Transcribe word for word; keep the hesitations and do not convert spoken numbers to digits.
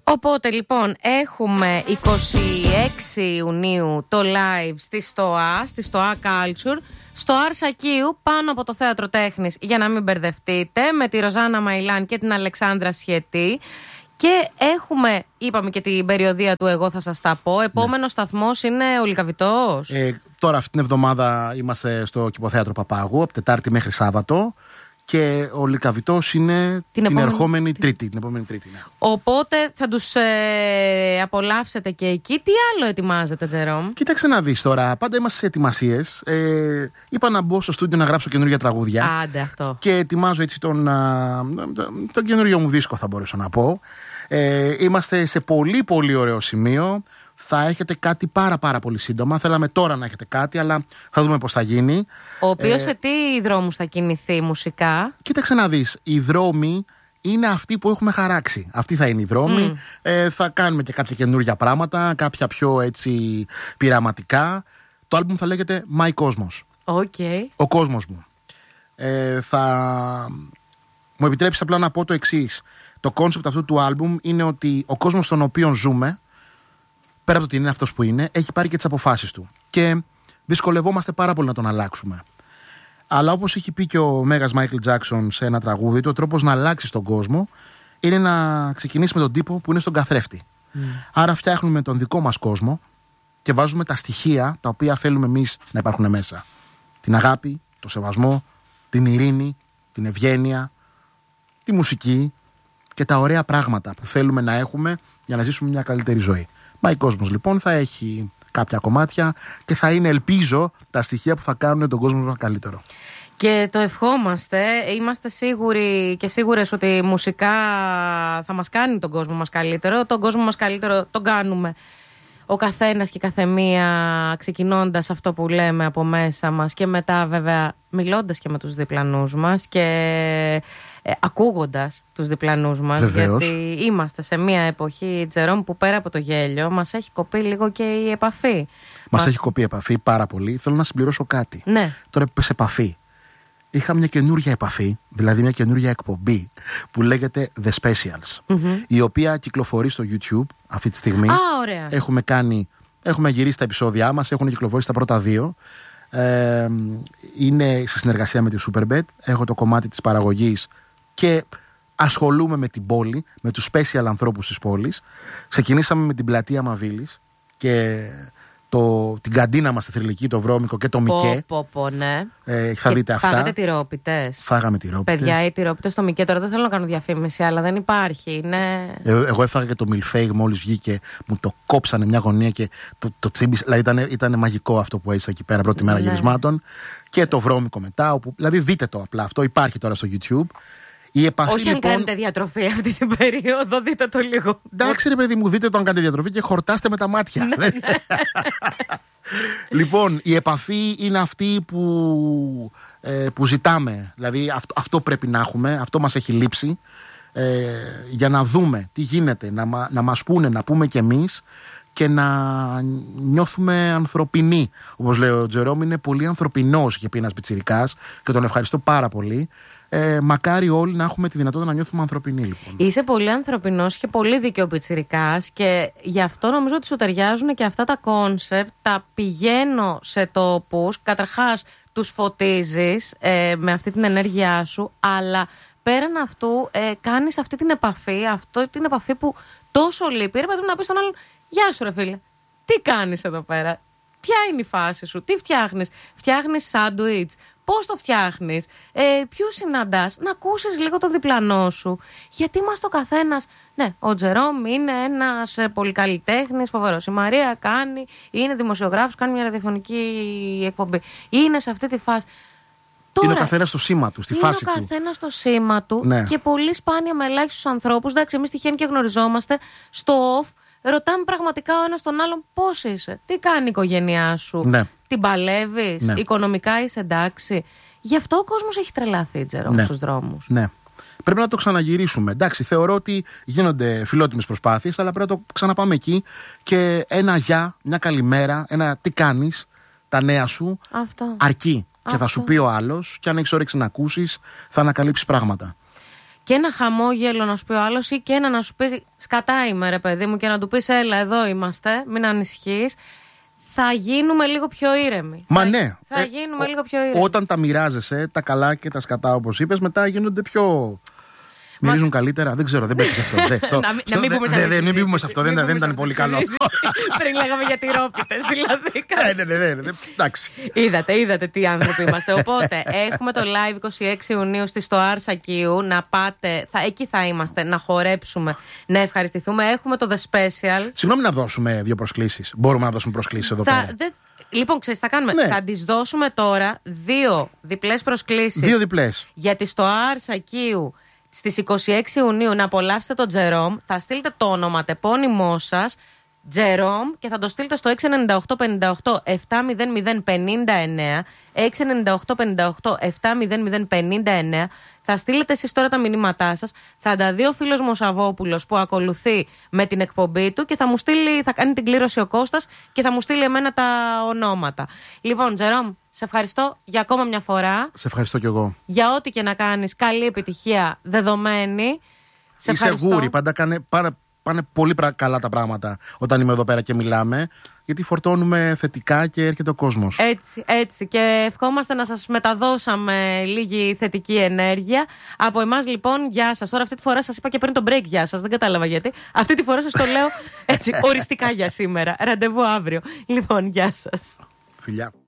Οπότε λοιπόν έχουμε είκοσι έξι Ιουνίου το live στη ΣΤΟΑ, στη ΣΤΟΑ Culture, στο Αρσακίου πάνω από το Θέατρο Τέχνης, για να μην μπερδευτείτε, με τη Ροζάνα Μαϊλάν και την Αλεξάνδρα Σχετή. Και έχουμε, είπαμε και την περιοδία του «Εγώ θα σας τα πω». Επόμενος ναι. σταθμός είναι ο Λυκαβητός. Ε, τώρα αυτή την εβδομάδα είμαστε στο Κηποθέατρο Παπάγου, από Τετάρτη μέχρι Σάββατο. Και ο Λυκαβητός είναι την, την επόμενη... ερχόμενη Τρίτη. Την επόμενη Τρίτη ναι. Οπότε θα τους ε, απολαύσετε και εκεί. Τι άλλο ετοιμάζετε, Τζερόμ? Κοίταξε να δεις τώρα. Πάντα είμαστε σε ετοιμασίες. Ε, είπα να μπω στο στούντιο να γράψω καινούργια τραγούδια. Άντε αυτό. Και ετοιμάζω έτσι τον, τον, τον καινούριο μου δίσκο, θα μπορούσα να πω. Ε, είμαστε σε πολύ πολύ ωραίο σημείο. Θα έχετε κάτι πάρα πάρα πολύ σύντομα. Θέλαμε τώρα να έχετε κάτι, αλλά θα δούμε πώς θα γίνει. Ο οποίος ε, σε τι δρόμους θα κινηθεί μουσικά? Κοίταξε να δεις. Οι δρόμοι είναι αυτοί που έχουμε χαράξει. Αυτοί θα είναι οι δρόμοι. Mm. Ε, θα κάνουμε και κάποια καινούργια πράγματα, κάποια πιο έτσι πειραματικά. Το άλμπουμ θα λέγεται My Cosmos. Okay. Ο κόσμος μου. Ε, θα μου επιτρέψεις απλά να πω το εξής. Το κόνσεπτ αυτού του άλμπουμ είναι ότι ο κόσμος στον οποίο ζούμε, πέρα από το ότι είναι αυτός που είναι, έχει πάρει και τις αποφάσεις του. Και δυσκολευόμαστε πάρα πολύ να τον αλλάξουμε. Αλλά όπως έχει πει και ο Μέγας Μάικλ Τζάκσον σε ένα τραγούδι, ο τρόπος να αλλάξεις τον κόσμο είναι να ξεκινήσει με τον τύπο που είναι στον καθρέφτη. Mm. Άρα φτιάχνουμε τον δικό μας κόσμο και βάζουμε τα στοιχεία τα οποία θέλουμε εμείς να υπάρχουν μέσα. Την αγάπη, το σεβασμό, την ειρήνη, την ευγένεια, τη μουσική και τα ωραία πράγματα που θέλουμε να έχουμε για να ζήσουμε μια καλύτερη ζωή. My Cosmos λοιπόν θα έχει κάποια κομμάτια και θα είναι, ελπίζω, τα στοιχεία που θα κάνουν τον κόσμο μας καλύτερο. Και το ευχόμαστε. Είμαστε σίγουροι και σίγουρες ότι μουσικά θα μας κάνει τον κόσμο μας καλύτερο. Τον κόσμο μας καλύτερο τον κάνουμε ο καθένας και η καθεμία, ξεκινώντας αυτό που λέμε από μέσα μας και μετά βέβαια μιλώντας και με τους διπλανούς μας και ε, ακούγοντας τους διπλανούς μας. Βεβαίως. Γιατί είμαστε σε μια εποχή, Τζερόμ, που πέρα από το γέλιο μας έχει κοπεί λίγο και η επαφή. Μας, μας... έχει κοπεί η επαφή πάρα πολύ. Θέλω να συμπληρώσω κάτι. Ναι. Τώρα που είπες επαφή, είχα μια καινούργια επαφή, δηλαδή μια καινούργια εκπομπή που λέγεται The Specials, mm-hmm. η οποία κυκλοφορεί στο YouTube αυτή τη στιγμή. Α, ωραία. Έχουμε κάνει, έχουμε γυρίσει τα επεισόδια μας, έχουν κυκλοφορήσει τα πρώτα δύο. Ε, είναι σε συνεργασία με τη Superbet. Έχω το κομμάτι της παραγωγής και ασχολούμαι με την πόλη, με τους special ανθρώπους της πόλης. Ξεκινήσαμε με την πλατεία Μαβίλης και το, την καντίνα μας στη Θρυλική, το Βρώμικο και το Μικέ. Πω, πω, ναι. Ε, θα δείτε αυτά. Φάγατε τυρόπιτες. Φάγαμε τυρόπιτες. Παιδιά, οι τυρόπιτες στο Μικέ, τώρα δεν θέλω να κάνω διαφήμιση, αλλά δεν υπάρχει. Είναι... Εγώ, εγώ έφαγα και το μιλφέιγ μόλις βγήκε, μου το κόψανε μια γωνία και το, το τσίμπησε. Δηλαδή ήταν, ήταν μαγικό αυτό που έζησα εκεί πέρα πρώτη μέρα ναι. γυρισμάτων. Και το Βρώμικο μετά. Όπου, δηλαδή δείτε το απλά αυτό, υπάρχει τώρα στο YouTube. Η επαφή, όχι λοιπόν... αν κάνετε διατροφή αυτή την περίοδο, δείτε το λίγο. Εντάξει ρε παιδί μου, δείτε το αν κάνετε διατροφή και χορτάστε με τα μάτια. Λοιπόν, η επαφή είναι αυτή που, ε, που ζητάμε. Δηλαδή αυτό, αυτό πρέπει να έχουμε, αυτό μας έχει λείψει. Ε, για να δούμε τι γίνεται, να, να μας πούνε, να πούμε κι εμείς και να νιώθουμε ανθρωπινοί. Όπως λέει ο Τζερόμ, είναι πολύ ανθρωπινός, είχε πει ένας πιτσιρικάς και τον ευχαριστώ πάρα πολύ. Ε, μακάρι όλοι να έχουμε τη δυνατότητα να νιώθουμε ανθρωπινοί, λοιπόν. Είσαι πολύ ανθρωπινός και πολύ δίκαιο πιτσιρικάς και γι' αυτό νομίζω ότι σου ταιριάζουν και αυτά τα κόνσεπτ. Τα πηγαίνω σε τόπους, καταρχάς τους φωτίζεις ε, με αυτή την ενέργειά σου, αλλά πέραν αυτού ε, κάνεις αυτή την επαφή, αυτή την επαφή που τόσο λείπει. Ρε παιδί μου, να πεις στον άλλον, γεια σου ρε φίλε, τι κάνεις εδώ πέρα, ποια είναι η φάση σου, τι φτιάχνεις, φτιάχνεις σάντουιτς, πώς το φτιάχνεις, ε, ποιους συναντάς, να ακούσεις λίγο τον διπλανό σου. Γιατί είμαστε ο καθένας, ναι, ο Τζερόμ είναι ένας ε, πολυκαλλιτέχνης φοβερός. Η Μαρία κάνει, είναι δημοσιογράφος, κάνει μια ραδιοφωνική εκπομπή. Είναι σε αυτή τη φάση. Τώρα, είναι ο καθένας στο σήμα του, στη φάση του. Είναι ο καθένας στο σήμα του ναι. Και πολύ σπάνια με ελάχιστους ανθρώπους. Εντάξει, εμείς τυχαίνει και γνωριζόμαστε στο off. Ρωτάμε πραγματικά ο ένας τον άλλον πώς είσαι, τι κάνει η οικογένειά σου, ναι. την παλεύεις, ναι. οικονομικά είσαι εντάξει. Γι' αυτό ο κόσμος έχει τρελαθεί, Τζερόμ, ναι. στους δρόμους. Ναι. Πρέπει να το ξαναγυρίσουμε. Εντάξει, θεωρώ ότι γίνονται φιλότιμες προσπάθειες, αλλά πρέπει να το ξαναπάμε εκεί και ένα γεια, μια καλημέρα, ένα τι κάνεις, τα νέα σου, αυτό. αρκεί. Αυτό. Και θα σου πει ο άλλος, και αν έχεις όρεξη να ακούσεις, θα ανακαλύψεις πράγματα. και ένα χαμόγελο να σου πει ο άλλος, ή και ένα να σου πει σκατά είμαι ρε παιδί μου, και να του πεις έλα εδώ είμαστε, μην ανησυχείς, θα γίνουμε λίγο πιο ήρεμοι. Μα θα, ναι. Θα ε, γίνουμε ο, λίγο πιο ήρεμοι. Όταν τα μοιράζεσαι, τα καλά και τα σκατά όπως είπες, μετά γίνονται πιο... Μυρίζουν Μα... καλύτερα, δεν ξέρω, δεν πέτυχε αυτό. Δε, στο, να, μην, στο, να μην πούμε δε, σε δε, αυτό. Μην πούμε σε αυτό, δεν, δεν ήταν πολύ καλό. Πριν λέγαμε για τυρόπιτες, δηλαδή. Ναι, ναι, ναι, ναι, εντάξει. Είδατε, είδατε τι άνθρωποι είμαστε. Οπότε, έχουμε το live είκοσι έξι Ιουνίου στη Στοάρ Σακίου. Να πάτε, θα, εκεί θα είμαστε, να χορέψουμε, να ευχαριστηθούμε. Έχουμε το The Special. Συγγνώμη να δώσουμε δύο προσκλήσεις. Μπορούμε να δώσουμε προσκλήσεις εδώ θα, πέρα. Δε, λοιπόν, ξέρεις, θα κάνουμε. Ναι. Θα τις δώσουμε τώρα δύο διπλές προσκλήσεις. Δύο διπλές. Γιατί στο Στοάρ Σακίου στις είκοσι έξι Ιουνίου να απολαύσετε τον Τζερόμ. Θα στείλετε το όνομα, τεπώνυμό σας, Τζερόμ, και θα το στείλετε στο έξι εννιά οκτώ πέντε οκτώ επτά μηδέν μηδέν πενήντα εννέα. έξι εννιά οκτώ πέντε οκτώ επτά μηδέν μηδέν πενήντα εννέα. Θα στείλετε εσείς τώρα τα μηνύματά σας. Θα τα δει ο φίλος μου ο Σαββόπουλος που ακολουθεί με την εκπομπή του και θα μου στείλει, θα κάνει την κλήρωση ο Κώστας και θα μου στείλει εμένα τα ονόματα. Λοιπόν, Τζερόμ, σε ευχαριστώ για ακόμα μια φορά. Σε ευχαριστώ κι εγώ. Για ό,τι και να κάνεις, καλή επιτυχία δεδομένη. Σε Είσαι ευχαριστώ. γούρι, πάντα κάνε, πάρα, πάνε πολύ πρα, καλά τα πράγματα όταν είμαι εδώ πέρα και μιλάμε. Γιατί φορτώνουμε θετικά και έρχεται ο κόσμος. Έτσι, έτσι. Και ευχόμαστε να σας μεταδώσαμε λίγη θετική ενέργεια. Από εμάς λοιπόν, γεια σας. Τώρα αυτή τη φορά σας είπα και πριν το break γεια σας. Δεν κατάλαβα γιατί. Αυτή τη φορά σας το λέω έτσι, οριστικά για σήμερα. Ραντεβού αύριο. Λοιπόν, γεια σας. Φιλιά.